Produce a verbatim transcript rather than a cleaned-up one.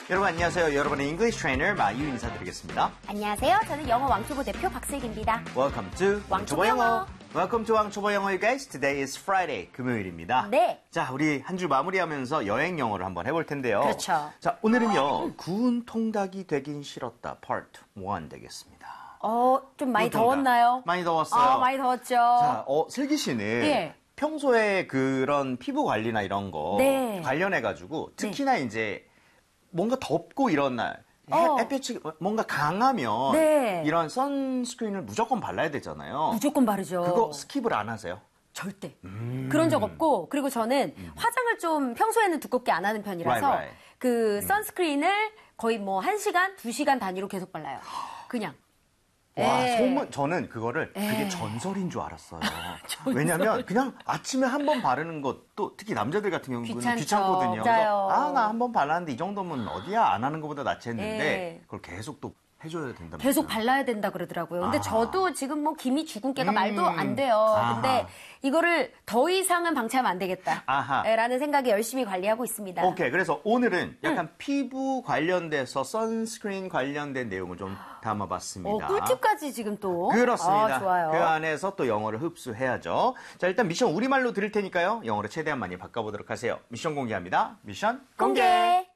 여러분 안녕하세요. 여러분의 English Trainer 마유 인사드리겠습니다. 안녕하세요. 저는 영어 왕초보 대표 박슬기입니다. Welcome to 왕초보 영어. Welcome to 왕초보 영어, you guys. Today is Friday, 금요일입니다. 네. 자, 우리 한 주 마무리하면서 여행 영어를 한번 해볼 텐데요. 그렇죠. 자, 오늘은요. 구운 통닭이 되긴 싫었다, Part 일 되겠습니다. 어, 좀 많이 구운 통닭. 더웠나요? 많이 더웠어요. 아, 많이 더웠죠. 자, 어, 슬기 씨는 예. 평소에 그런 피부 관리나 이런 거 네. 관련해가지고 특히나 네. 이제 뭔가 덥고 이런 날 어. 햇빛이 뭔가 강하면 네. 이런 선스크린을 무조건 발라야 되잖아요. 무조건 바르죠. 그거 스킵을 안 하세요? 절대. 음. 그런 적 없고, 그리고 저는 음. 화장을 좀 평소에는 두껍게 안 하는 편이라서 right, right. 그 음. 선스크린을 거의 뭐 한 시간, 두 시간 단위로 계속 발라요. 그냥. 와, 에이. 소문, 저는 그거를 에이. 그게 전설인 줄 알았어요. 왜냐면 그냥 아침에 한 번 바르는 것도 특히 남자들 같은 경우는 귀찮죠. 귀찮거든요. 맞아요. 아, 나 한 번 발랐는데 이 정도면 어디야? 안 하는 것보다 낫지 했는데 에이. 그걸 계속 또 해줘야 된다. 계속 발라야 된다 그러더라고요. 근데 아. 저도 지금 뭐 김이 죽은 깨가 음. 말도 안 돼요. 아하. 근데 이거를 더 이상은 방치하면 안 되겠다. 아하. 라는 생각에 열심히 관리하고 있습니다. 오케이. 그래서 오늘은 약간 음. 피부 관련돼서 선스크린 관련된 내용을 좀 담아봤습니다. 어, 꿀팁까지 지금 또. 그렇습니다. 아, 좋아요. 그 안에서 또 영어를 흡수해야죠. 자, 일단 미션 우리말로 드릴 테니까요. 영어로 최대한 많이 바꿔보도록 하세요. 미션 공개합니다. 미션 공개! 공개.